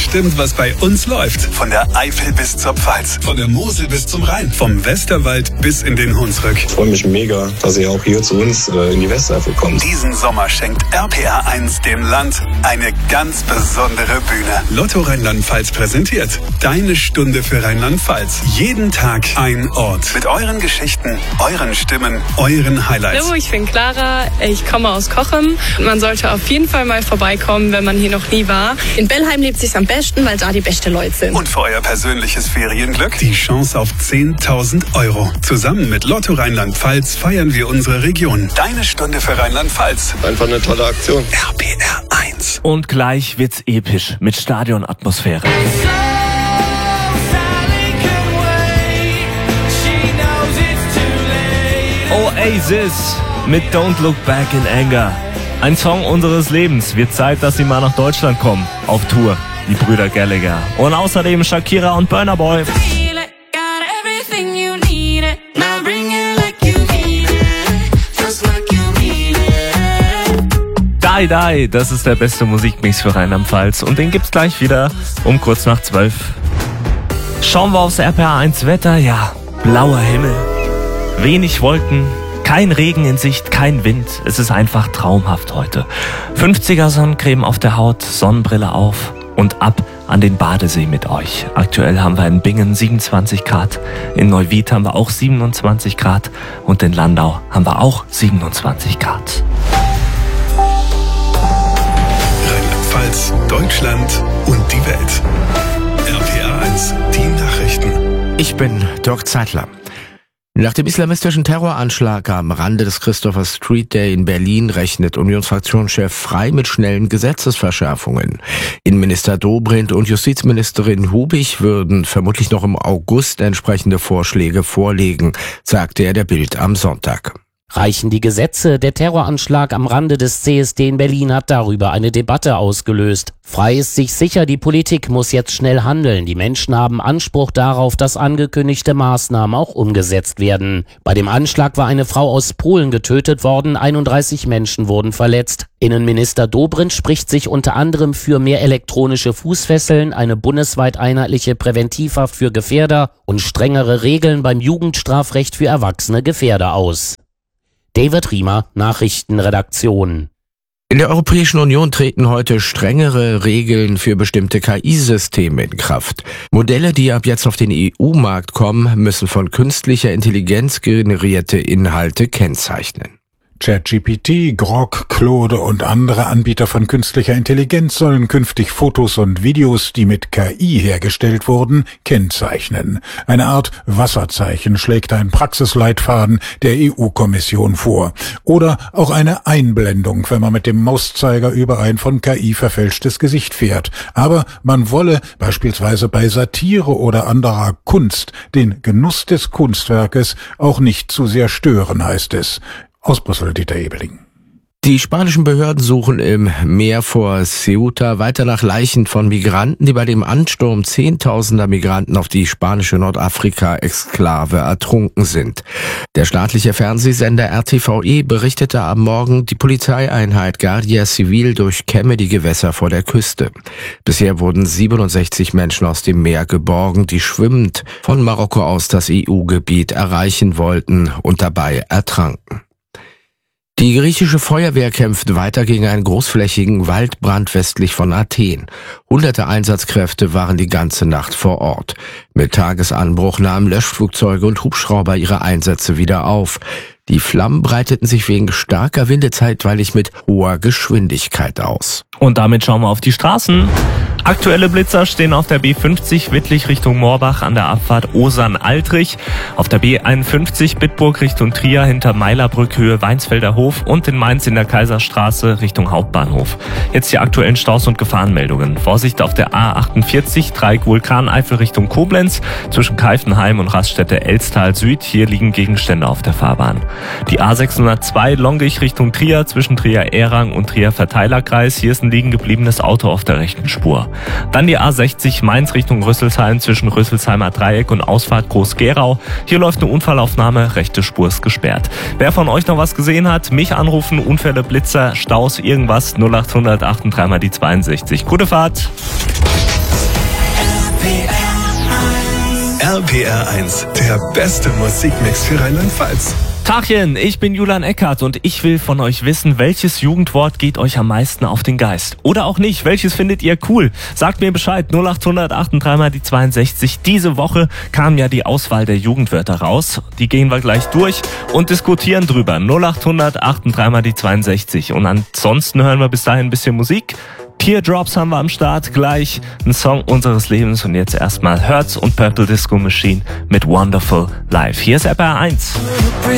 bestimmt, was bei uns läuft. Von der Eifel bis zur Pfalz, von der Mosel bis zum Rhein, vom Westerwald bis in den Hunsrück. Ich freue mich mega, dass ihr auch hier zu uns in die Westeifel kommt. Diesen Sommer schenkt RPR 1 dem Land eine ganz besondere Bühne. Lotto Rheinland-Pfalz präsentiert Deine Stunde für Rheinland-Pfalz. Jeden Tag ein Ort. Mit euren Geschichten, euren Stimmen, euren Highlights. Hallo, ich bin Clara, ich komme aus Cochem. Man sollte auf jeden Fall mal vorbeikommen, wenn man hier noch nie war. In Bellheim lebt es sich am besten, weil da die besten Leute sind. Und für euer persönliches Ferienglück die Chance auf 10.000 €. Zusammen mit Lotto Rheinland-Pfalz feiern wir unsere Region. Deine Stunde für Rheinland-Pfalz. Einfach eine tolle Aktion. RPR 1. Und gleich wird's episch mit Stadionatmosphäre. Oasis mit Don't Look Back in Anger. Ein Song unseres Lebens. Wird Zeit, dass sie mal nach Deutschland kommen. Auf Tour. Die Brüder Gallagher. Und außerdem Shakira und Burna Boy. Die, Die, das ist der beste Musikmix für Rheinland-Pfalz. Und den gibt's gleich wieder um kurz nach 12. Schauen wir aufs RPR 1 Wetter. Ja, blauer Himmel. Wenig Wolken. Kein Regen in Sicht, kein Wind. Es ist einfach traumhaft heute. 50er Sonnencreme auf der Haut, Sonnenbrille auf und ab an den Badesee mit euch. Aktuell haben wir in Bingen 27 Grad, in Neuwied haben wir auch 27 Grad und in Landau haben wir auch 27 Grad. Rheinland-Pfalz, Deutschland und die Welt. RPR 1, die Nachrichten. Ich bin Dirk Zeitler. Nach dem islamistischen Terroranschlag am Rande des Christopher Street Day in Berlin rechnet Unionsfraktionschef Frey mit schnellen Gesetzesverschärfungen. Innenminister Dobrindt und Justizministerin Hubig würden vermutlich noch im August entsprechende Vorschläge vorlegen, sagte er der Bild am Sonntag. Reichen die Gesetze? Der Terroranschlag am Rande des CSD in Berlin hat darüber eine Debatte ausgelöst. Frey ist sich sicher, die Politik muss jetzt schnell handeln. Die Menschen haben Anspruch darauf, dass angekündigte Maßnahmen auch umgesetzt werden. Bei dem Anschlag war eine Frau aus Polen getötet worden, 31 Menschen wurden verletzt. Innenminister Dobrindt spricht sich unter anderem für mehr elektronische Fußfesseln, eine bundesweit einheitliche Präventivhaft für Gefährder und strengere Regeln beim Jugendstrafrecht für erwachsene Gefährder aus. David Riemer, Nachrichtenredaktion. In der Europäischen Union treten heute strengere Regeln für bestimmte KI-Systeme in Kraft. Modelle, die ab jetzt auf den EU-Markt kommen, müssen von künstlicher Intelligenz generierte Inhalte kennzeichnen. ChatGPT, Grok, Claude und andere Anbieter von künstlicher Intelligenz sollen künftig Fotos und Videos, die mit KI hergestellt wurden, kennzeichnen. Eine Art Wasserzeichen schlägt ein Praxisleitfaden der EU-Kommission vor. Oder auch eine Einblendung, wenn man mit dem Mauszeiger über ein von KI verfälschtes Gesicht fährt. Aber man wolle beispielsweise bei Satire oder anderer Kunst den Genuss des Kunstwerkes auch nicht zu sehr stören, heißt es. Aus Brüssel, Dieter Ebeling. Die spanischen Behörden suchen im Meer vor Ceuta weiter nach Leichen von Migranten, die bei dem Ansturm Zehntausender Migranten auf die spanische Nordafrika-Exklave ertrunken sind. Der staatliche Fernsehsender RTVE berichtete am Morgen, die Polizeieinheit Guardia Civil durchkämme die Gewässer vor der Küste. Bisher wurden 67 Menschen aus dem Meer geborgen, die schwimmend von Marokko aus das EU-Gebiet erreichen wollten und dabei ertranken. Die griechische Feuerwehr kämpft weiter gegen einen großflächigen Waldbrand westlich von Athen. Hunderte Einsatzkräfte waren die ganze Nacht vor Ort. Mit Tagesanbruch nahmen Löschflugzeuge und Hubschrauber ihre Einsätze wieder auf. Die Flammen breiteten sich wegen starker Winde zeitweilig mit hoher Geschwindigkeit aus. Und damit schauen wir auf die Straßen. Aktuelle Blitzer stehen auf der B50 Wittlich Richtung Moorbach an der Abfahrt Osern-Altrich, auf der B51 Bitburg Richtung Trier hinter Meilerbrück Höhe Weinsfelder Hof und in Mainz in der Kaiserstraße Richtung Hauptbahnhof. Jetzt die aktuellen Staus und Gefahrenmeldungen. Vorsicht auf der A48 Dreieck Vulkaneifel Richtung Koblenz zwischen Keifenheim und Raststätte Elstal Süd. Hier liegen Gegenstände auf der Fahrbahn. Die A602 Longich Richtung Trier zwischen Trier-Ehrang und Trier-Verteilerkreis. Hier ist ein liegen gebliebenes Auto auf der rechten Spur. Dann die A60 Mainz Richtung Rüsselsheim zwischen Rüsselsheimer Dreieck und Ausfahrt Groß-Gerau. Hier läuft eine Unfallaufnahme, rechte Spur ist gesperrt. Wer von euch noch was gesehen hat, mich anrufen, Unfälle, Blitzer, Staus, irgendwas, 0800 8 3 mal die 62. Gute Fahrt! RPR1, der beste Musikmix für Rheinland-Pfalz. Tachchen, ich bin Julian Eckert und ich will von euch wissen, welches Jugendwort geht euch am meisten auf den Geist? Oder auch nicht, welches findet ihr cool? Sagt mir Bescheid, 0800 83 mal die 62. Diese Woche kam ja die Auswahl der Jugendwörter raus. Die gehen wir gleich durch und diskutieren drüber. 0800 83 mal die 62. Und ansonsten hören wir bis dahin ein bisschen musik. Teardrops haben wir am Start, gleich ein Song unseres Lebens und jetzt erstmal Hertz und Purple Disco Machine mit Wonderful Life. Hier ist RPR1.